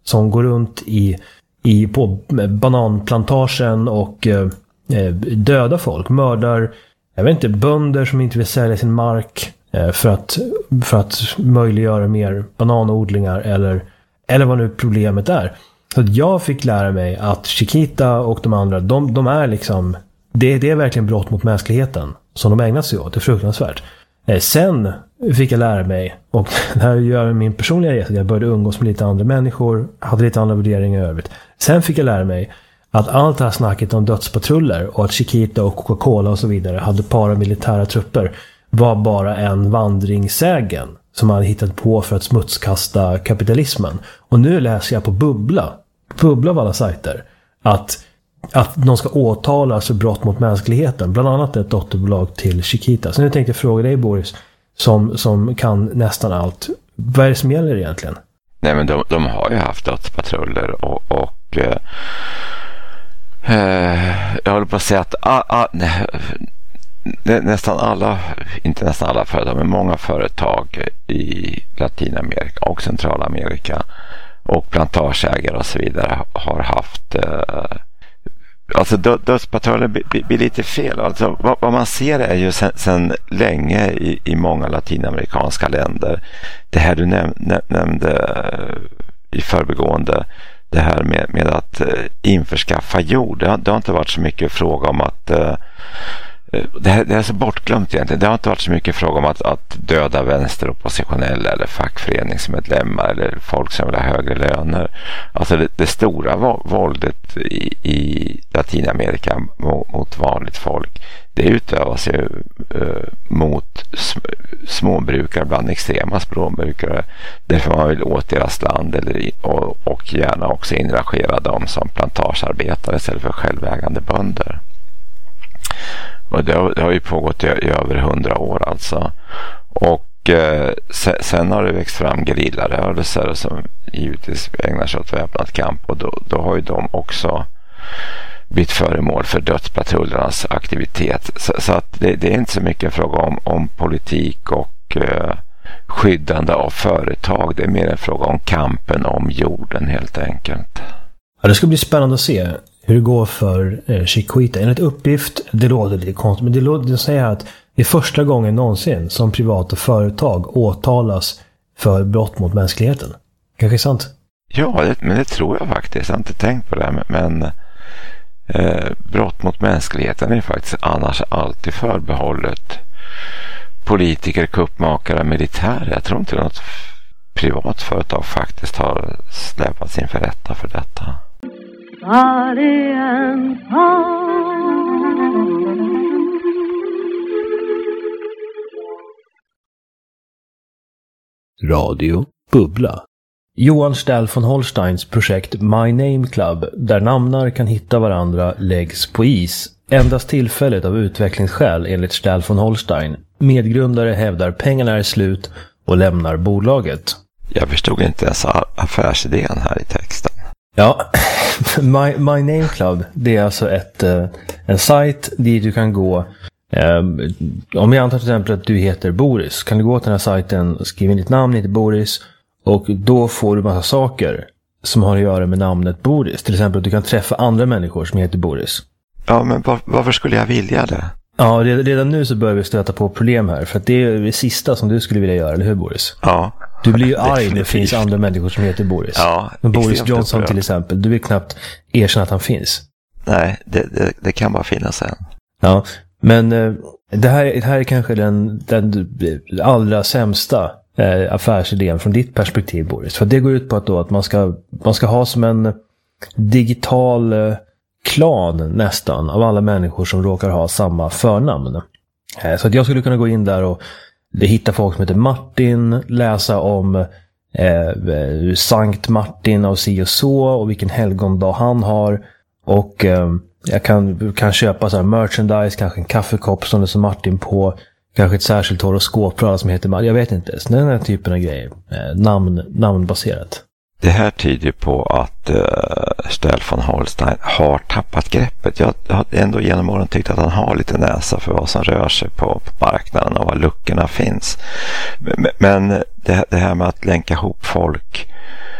som går runt på bananplantagen och dödar folk, mördar, jag vet inte, bönder som inte vill sälja sin mark för att möjliggöra mer bananodlingar eller vad nu problemet är. Så att jag fick lära mig att Chiquita och de andra, de är liksom, det är verkligen brott mot mänskligheten som de ägnar sig åt. Det är fruktansvärt. Sen fick jag lära mig, och det här gör min personliga resa, jag började umgås med lite andra människor, hade lite andra värderingar i övrigt. Sen fick jag lära mig att allt det här snacket om dödspatruller och att Chiquita och Coca-Cola och så vidare hade paramilitära trupper var bara en vandringssägen som man hade hittat på för att smutskasta kapitalismen. Och nu läser jag på Bubbla av alla sajter, att de ska åtalas för brott mot mänskligheten, bland annat ett dotterbolag till Chiquita. Så nu tänkte jag fråga dig, Boris, som kan nästan allt. Vad är det som gäller egentligen? Nej, men de har ju haft dödspatruller och jag håller på att säga att nästan alla, inte nästan alla företag, men många företag i Latinamerika och Centralamerika och plantageägare och så vidare har haft alltså dödspatruller blir lite fel. Alltså vad man ser är ju sen länge i många latinamerikanska länder, det här du nämnde i förbigående, det här med att införskaffa jord. Det har inte varit så mycket fråga om att det är så bortglömt egentligen. Det har inte varit så mycket fråga om att döda vänsteroppositionella eller fackföreningsmedlemmar eller folk som vill ha högre löner. Alltså det stora våldet i Latinamerika mot vanligt folk, det utövas ju mot småbrukare, bland extrema småbrukare, därför man vill åt deras land och gärna också enragera dem som plantagearbetare istället för självägande bönder. Och det har ju pågått i över 100 år alltså. Och sen har det växt fram gerillarörelser som givetvis ägnar sig åt väpnad kamp, och då har ju de också blivit föremål för dödspatrullernas aktivitet. Så att det är inte så mycket en fråga om politik och skyddande av företag. Det är mer en fråga om kampen om jorden helt enkelt. Ja, det ska bli spännande att se hur det går för Chiquita. Enligt uppgift, det låter lite konstigt, men det säger att det är första gången någonsin som privata företag åtalas för brott mot mänskligheten. Kanske sant? Ja, men det tror jag faktiskt. Jag har inte tänkt på det, men brott mot mänskligheten är faktiskt annars alltid förbehållet politiker, kuppmakare, militärer. Jag tror inte något privat företag faktiskt har släpats inför rätta för detta. Radio Bubbla. Johan Ställ von Holsteins projekt My Name Club, där namnar kan hitta varandra, läggs på is. Endast tillfället av utvecklingsskäl enligt Ställ von Holstein. Medgrundare hävdar pengarna är slut och lämnar bolaget. Jag förstod inte ens affärsidén här i texten. Ja, My Name Club, det är alltså en sajt dit du kan gå. Om jag antar till exempel att du heter Boris, kan du gå till den här sajten, skriva in ditt namn, heter Boris, och då får du massa saker som har att göra med namnet Boris. Till exempel att du kan träffa andra människor som heter Boris. Ja, men varför skulle jag vilja det? Ja, redan nu så börjar vi stöta på problem här, för att det är det sista som du skulle vilja göra, eller hur, Boris? Ja. Du blir ju arg när det finns andra människor som heter Boris. Ja, men Boris Johnson till exempel, du vill knappt erkänna att han finns. Nej, det kan bara finnas en. Ja, men det här är kanske den allra sämsta affärsidén från ditt perspektiv, Boris. För det går ut på att man ska ha som en digital klan nästan av alla människor som råkar ha samma förnamn. Så att jag skulle kunna gå in där och hitta folk som heter Martin, läsa om Sankt Martin av si och så och vilken helgondag han har, och jag kan köpa så här merchandise, kanske en kaffekopp som det är som Martin på, kanske ett särskilt horoskop för alla som heter Martin, jag vet inte, så den här typen av grejer, namnbaserat. Det här tyder på att Ställ von Holstein har tappat greppet. Jag har ändå genom åren tyckt att han har lite näsa för vad som rör sig på marknaden och var luckorna finns. Men det här med att länka ihop folk